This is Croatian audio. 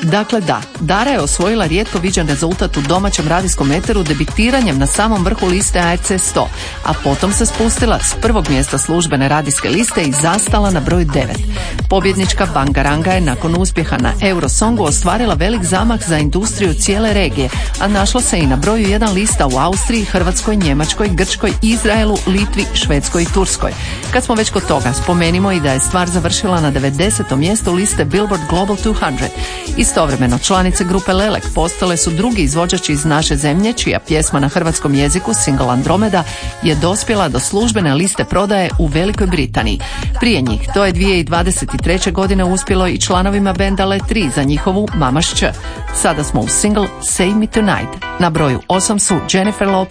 Dakle da, Dara je osvojila rijetko viđen rezultat u domaćem radijskom eteru debitiranjem na samom vrhu liste ARC 100, a potom se spustila s prvog mjesta službene radijske liste i zastala na broju 9. Pobjednička Bangaranga je nakon uspjeha na Eurosongu ostvarila velik zamah za industriju cijele regije, a našla se i na broju 1 lista u Austriji, Hrvatskoj, Njemačkoj, Grčkoj, Izraelu, Litvi, Švedskoj i Turskoj. Kad smo već kod toga, spomenimo i da je stvar završila na 90. mjestu liste Billboard Global 200. Istovremeno, članice grupe Lelek postale su drugi izvođači iz naše zemlje, čija pjesma na hrvatskom jeziku, single Andromeda, je dospjela do službene liste prodaje u Velikoj Britaniji. Prije njih, to je 2023. godine uspjelo i članovima benda Le 3 za njihovu Mama's Č. Sada smo u single Save Me Tonight. Na broju 8 su Jennifer Lopez